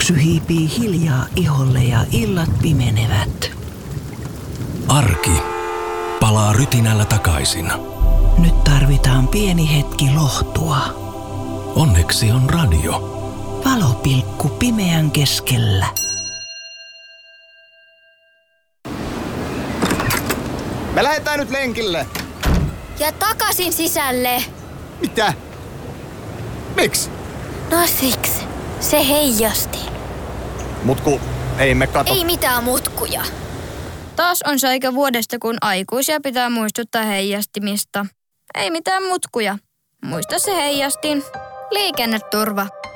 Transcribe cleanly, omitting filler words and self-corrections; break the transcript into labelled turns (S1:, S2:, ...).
S1: Syöksy hiipii hiljaa iholle ja illat pimenevät.
S2: Arki palaa rytinällä takaisin.
S1: Nyt tarvitaan pieni hetki lohtua.
S2: Onneksi on radio.
S1: Valopilkku pimeän keskellä.
S3: Me lähdetään nyt lenkille.
S4: Ja takaisin sisälle.
S3: Mitä? Miksi?
S4: No siksi. Se heijasti.
S3: Mutku, ei me kato.
S4: Ei mitään mutkuja.
S5: Taas on se aika vuodesta, kun aikuisia pitää muistuttaa heijastimista. Ei mitään mutkuja. Muista se heijastin. Liikenneturva.